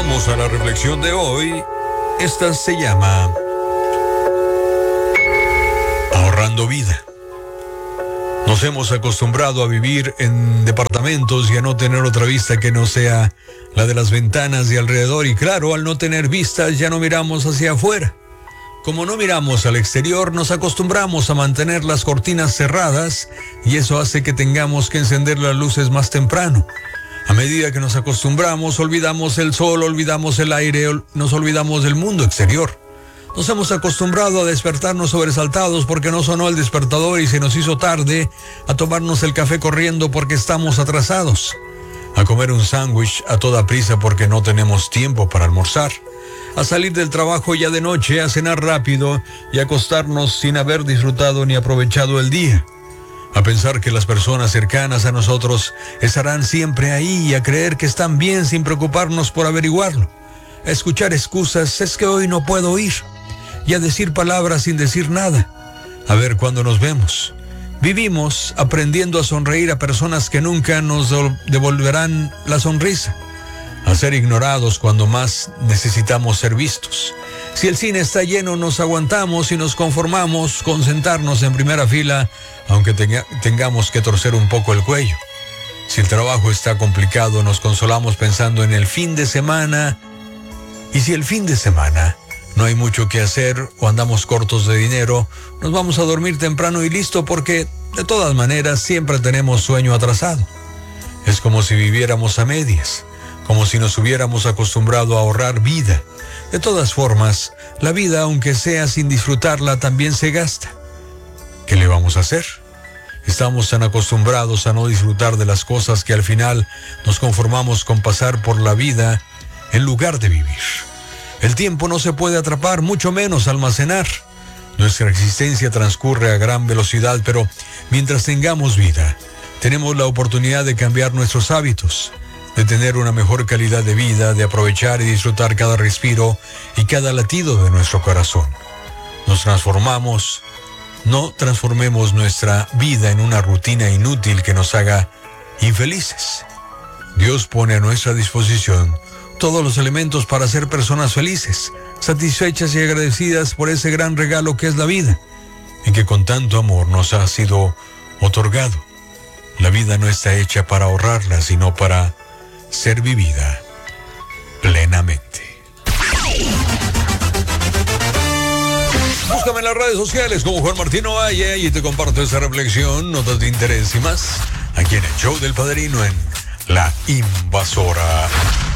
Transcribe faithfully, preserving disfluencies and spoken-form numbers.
Vamos a la reflexión de hoy. Esta se llama Ahorrando vida. Nos hemos acostumbrado a vivir en departamentos y a no tener otra vista que no sea la de las ventanas de alrededor. Y claro, al no tener vistas ya no miramos hacia afuera. Como no miramos al exterior, nos acostumbramos a mantener las cortinas cerradas y eso hace que tengamos que encender las luces más temprano. A medida que nos acostumbramos, olvidamos el sol, olvidamos el aire, nos olvidamos del mundo exterior. Nos hemos acostumbrado a despertarnos sobresaltados porque no sonó el despertador y se nos hizo tarde, a tomarnos el café corriendo porque estamos atrasados, a comer un sándwich a toda prisa porque no tenemos tiempo para almorzar, a salir del trabajo ya de noche, a cenar rápido y a acostarnos sin haber disfrutado ni aprovechado el día, a pensar que las personas cercanas a nosotros estarán siempre ahí y a creer que están bien sin preocuparnos por averiguarlo, a escuchar excusas, es que hoy no puedo ir, y a decir palabras sin decir nada, a ver cuándo nos vemos. Vivimos aprendiendo a sonreír a personas que nunca nos devolverán la sonrisa, a ser ignorados cuando más necesitamos ser vistos. Si el cine está lleno, nos aguantamos y nos conformamos con sentarnos en primera fila, aunque tenga, tengamos que torcer un poco el cuello. Si el trabajo está complicado, nos consolamos pensando en el fin de semana. Y si el fin de semana no hay mucho que hacer o andamos cortos de dinero, nos vamos a dormir temprano y listo, porque de todas maneras siempre tenemos sueño atrasado. Es como si viviéramos a medias, como si nos hubiéramos acostumbrado a ahorrar vida. De todas formas, la vida, aunque sea sin disfrutarla, también se gasta. ¿Qué le vamos a hacer? Estamos tan acostumbrados a no disfrutar de las cosas que al final nos conformamos con pasar por la vida en lugar de vivir. El tiempo no se puede atrapar, mucho menos almacenar. Nuestra existencia transcurre a gran velocidad, pero mientras tengamos vida, tenemos la oportunidad de cambiar nuestros hábitos, de tener una mejor calidad de vida, de aprovechar y disfrutar cada respiro y cada latido de nuestro corazón. Nos transformamos, no transformemos nuestra vida en una rutina inútil que nos haga infelices. Dios pone a nuestra disposición todos los elementos para ser personas felices, satisfechas y agradecidas por ese gran regalo que es la vida, y que con tanto amor nos ha sido otorgado. La vida no está hecha para ahorrarla, sino para ser vivida plenamente. Búscame en las redes sociales como Juan Martín Ovalle y te comparto esa reflexión, notas de interés y más, aquí en el show del Padrino en La Invasora.